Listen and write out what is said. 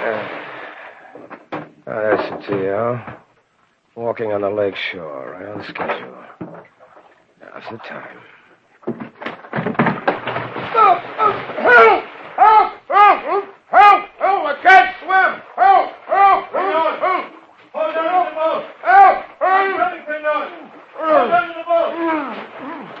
There's the T.O. Walking on the lake shore, right on schedule. Now's the time.